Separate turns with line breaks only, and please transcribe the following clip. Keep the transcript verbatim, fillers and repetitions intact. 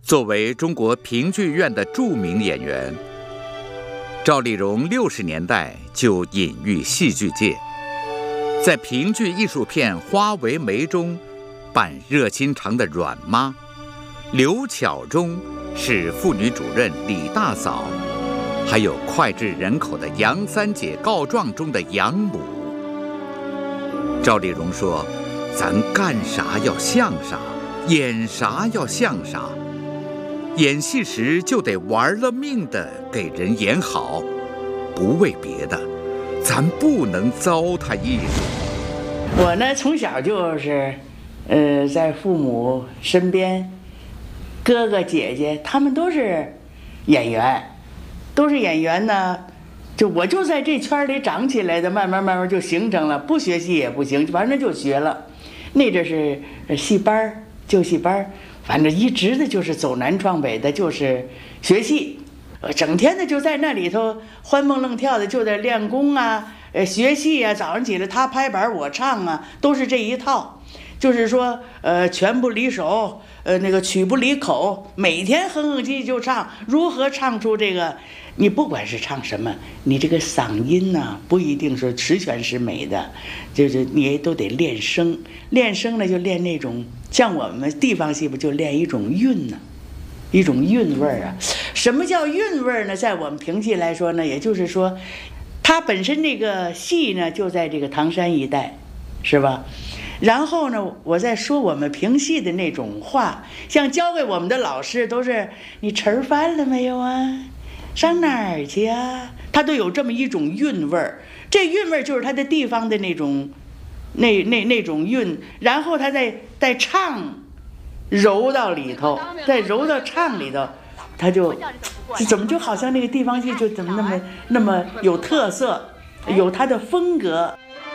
作为中国评剧院的著名演员，赵丽蓉六十年代就隐喻戏剧界，在评剧艺术片《花为媒》中扮热心肠的阮妈，刘巧中是妇女主任李大嫂，还有脍炙人口的《杨三姐告状》中的杨母。赵丽蓉说：“咱干啥要像啥，演啥要像啥。演戏时就得玩了命的给人演好，不为别的，咱不能糟蹋艺术。”
我呢，从小就是，呃，在父母身边，哥哥姐姐他们都是演员，都是演员呢。就我就在这圈里长起来的，慢慢慢慢就形成了，不学戏也不行，反正就学了。那阵是戏班旧戏班，反正一直的就是走南闯北的，就是学戏，整天的就在那里头欢蹦愣跳的，就在练功啊，呃，学戏啊。早上起来他拍板我唱啊，都是这一套，就是说，呃，拳不离手，呃，那个曲不离口，每天哼哼唧唧就唱，如何唱出这个。你不管是唱什么，你这个嗓音呢、啊，不一定是十全十美的，就是你都得练声。练声呢，就练那种像我们地方戏不就练一种韵呢、啊，一种韵味儿啊。什么叫韵味儿呢？在我们评戏来说呢，也就是说，它本身这个戏呢，就在这个唐山一带，是吧？然后呢，我在说我们评戏的那种话，像教给我们的老师都是你吃儿饭了没有啊？上哪儿去啊？它都有这么一种韵味儿，这韵味儿就是它的地方的那种，那那那种韵，然后它再再唱，揉到里头，再揉到唱里头，它就怎么就好像那个地方戏就怎么那么那么有特色，有它的风格。